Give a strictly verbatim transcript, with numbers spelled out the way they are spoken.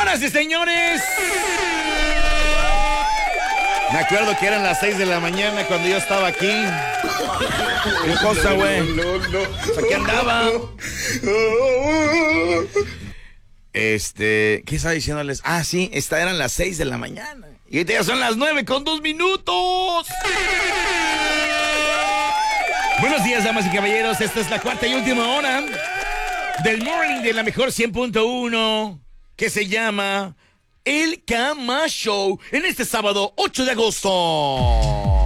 Señoras y señores, me acuerdo que eran las seis de la mañana cuando yo estaba aquí. ¿Qué cosa, güey? No, no, no. Aquí andaba. Este, ¿qué estaba diciéndoles? Ah, sí, esta eran las seis de la mañana. Y ya son las nueve con dos minutos. Buenos días, damas y caballeros. Esta es la cuarta y última hora del morning de la mejor cien punto uno, que se llama El Cama Show, en este sábado ocho de agosto.